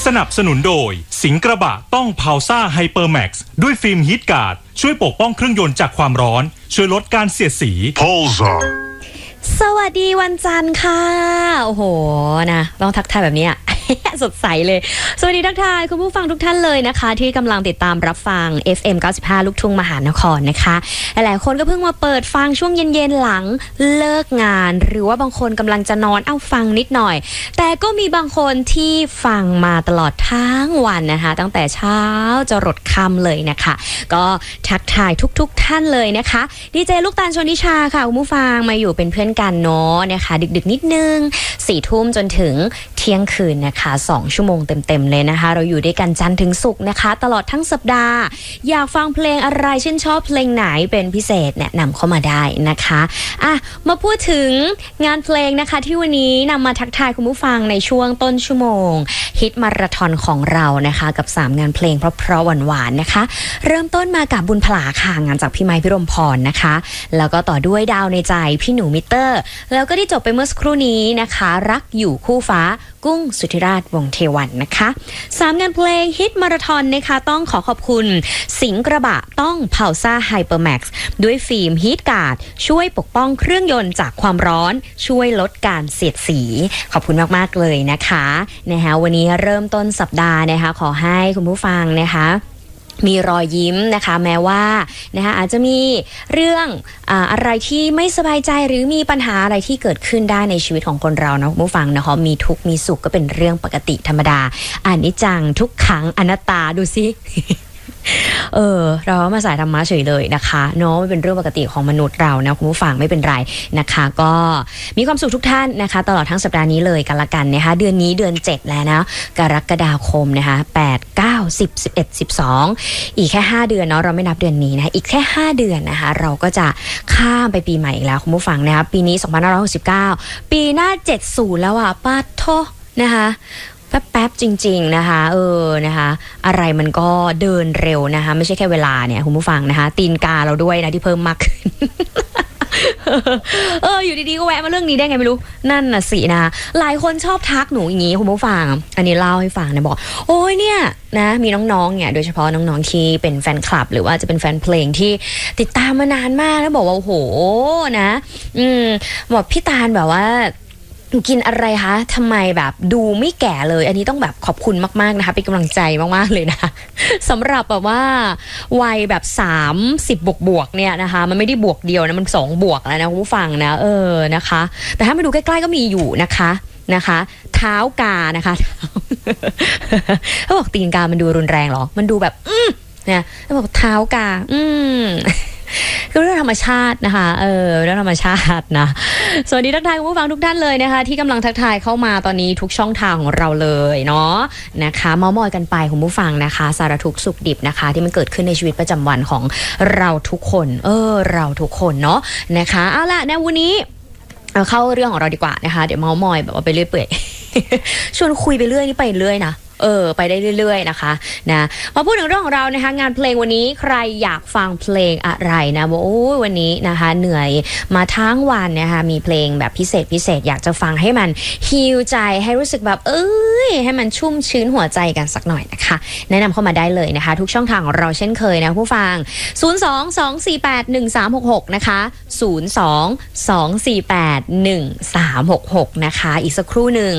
นับสนุนโดยสิงห์กระบะต้องพาวซ่าไฮเปอร์แม็กซ์ด้วยฟิล์มฮีทการ์ดช่วยปกป้องเครื่องยนต์จากความร้อนช่วยลดการเสียดสีพาวซ่าสวัสดีวันจันทร์ค่ะโอ้โหนะต้องทักทายแบบนี้ สดใสเลยสวัสดีทักทายคุณผู้ฟังทุกท่านเลยนะคะที่กำลังติดตามรับฟัง FM 95 ลูกทุ่งมหานครนะคะหลายๆคนก็เพิ่งมาเปิดฟังช่วงเย็นๆหลังเลิกงานหรือว่าบางคนกำลังจะนอนฟังนิดหน่อยแต่ก็มีบางคนที่ฟังมาตลอดทั้งวันนะคะตั้งแต่เช้าจรดค่ำเลยนะคะก็ทักทายทุกๆท่านเลยนะคะดีเจลูกตาลชนิชาค่ะคุณผู้ฟังมาอยู่เป็นเพื่อนกันเนาะนะคะดึกๆนิดนึง 4 ทุ่มจนถึงเที่ยงคืนนะคะ2 ชั่วโมงเต็มๆเลยนะคะเราอยู่ด้วยกันจันทร์ถึงศุกร์นะคะตลอดทั้งสัปดาห์อยากฟังเพลงอะไรชื่นชอบเพลงไหนเป็นพิเศษแนะนำเข้ามาได้นะคะมาพูดถึงงานเพลงนะคะที่วันนี้นำมาทักทายคุณผู้ฟังในช่วงต้นชั่วโมงฮิตมาราธอนของเรานะคะกับ3งานเพลงเพราะๆหวานๆนะคะเริ่มต้นมากับบุญผลาค่ะงานจากพี่ไมค์พิรมพรนะคะแล้วก็ต่อด้วยดาวในใจพี่หนูมิเตอร์แล้วก็ที่จบไปเมื่อสักครู่นี้นะคะรักอยู่คู่ฟ้ากุ้งสุธิราชวงศ์เทวันนะคะ3งานเพลงฮิตมาราธอนนะคะต้องขอบคุณสิงห์กระบะต้องพาวซ่าไฮเปอร์แม็กซ์ด้วยฟิล์มฮีทการ์ดช่วยปกป้องเครื่องยนต์จากความร้อนช่วยลดการเสียดสีขอบคุณมากๆเลยนะคะวันนี้เริ่มต้นสัปดาห์นะคะขอให้คุณผู้ฟังนะคะมีรอยยิ้มนะคะแม้ว่านะคะอาจจะมีเรื่องอะไรที่ไม่สบายใจหรือมีปัญหาอะไรที่เกิดขึ้นได้ในชีวิตของคนเรานะคุณผู้ฟังนะคะมีทุกข์มีสุขก็เป็นเรื่องปกติธรรมดาอนิจจังทุกขังอนัตตาดูสิเรามาสายธรรมะเฉยเลยนะคะเนาะไม่เป็นเรื่องปกติของมนุษย์เรานะคุณผู้ฟังไม่เป็นไรนะคะก็มีความสุขทุกท่านนะคะตลอดทั้งสัปดาห์นี้เลยกันละกันนะคะเดือนนี้เดือน7แล้วนะกรกฎาคมนะคะ8 9 10 11 12อีกแค่5เดือนเนาะเราไม่นับเดือนนี้นะอีกแค่5เดือนนะคะเราก็จะข้ามไปปีใหม่อีกแล้วคุณผู้ฟังนะคะปีนี้2569ปีหน้า70แล้วอ่ะป้าโทนะคะแป๊บๆจริงๆนะคะนะคะอะไรมันก็เดินเร็วนะคะไม่ใช่แค่เวลาเนี่ยคุณผู้ฟังนะคะตีนกาเราด้วยนะที่เพิ่มมากขึ้น อยู่ดีๆก็แวะมาเรื่องนี้ได้ไงไม่รู้นั่นน่ะสินะหลายคนชอบทักหนูอย่างงี้คุณผู้ฟังอันนี้เล่าให้ฟังนะบอกโอ้ยเนี่ยนะมีน้องๆเนี่ยโดยเฉพาะน้องๆที่เป็นแฟนคลับหรือว่าจะเป็นแฟนเพลงที่ติดตามมานานมากแล้วบอกว่าโอ้โหนะบอกพี่ตาลแบบว่าหนูกินอะไรคะทำไมแบบดูไม่แก่เลยอันนี้ต้องแบบขอบคุณมากๆนะคะเป็นกำลังใจมากๆเลยนะสำหรับแบบว่าวัยแบบ30บวกเนี่ยนะคะมันไม่ได้บวกเดียวนะมัน2บวกแล้วนะคุณผู้ฟังนะนะคะแต่ถ้ามาดูใกล้ๆก็มีอยู่นะคะเท้ากานะคะเขาบอกตีนกามันดูรุนแรงเหรอมันดูแบบเนี่ยเขาบอกเท้ากาก็เรื่องธรรมชาตินะคะเรื่องธรรมชาตินะสวัสดีทักทายคุณผู้ฟังทุกท่านเลยนะคะที่กำลังทักทายเข้ามาตอนนี้ทุกช่องทางของเราเลยเนาะนะคะเม้ามอยกันไปคุณผู้ฟังนะคะสารทุกข์สุขดิบนะคะที่มันเกิดขึ้นในชีวิตประจำวันของเราทุกคนเราทุกคนเนาะนะคะเอาล่ะในวันนี้เข้าเรื่องของเราดีกว่านะคะเดี๋ยวเม้ามอยแบบว่าไปเรื่อยเปื่อย ชวนคุยไปเรื่อยนี่ไปเรื่อยนะไปได้เรื่อยๆนะคะนะมาพูดถึงเรื่องของเรานะคะงานเพลงวันนี้ใครอยากฟังเพลงอะไรนะบอกโอ้ยวันนี้นะคะเหนื่อยมาทั้งวันนะคะมีเพลงแบบพิเศษอยากจะฟังให้มันฮีลใจให้รู้สึกแบบให้มันชุ่มชื้นหัวใจกันสักหน่อยนะคะแนะนำเข้ามาได้เลยนะคะทุกช่องทางของเราเช่นเคยนะผู้ฟัง02-248-1366นะคะ02-248-1366นะคะอีกสักครู่หนึ่ง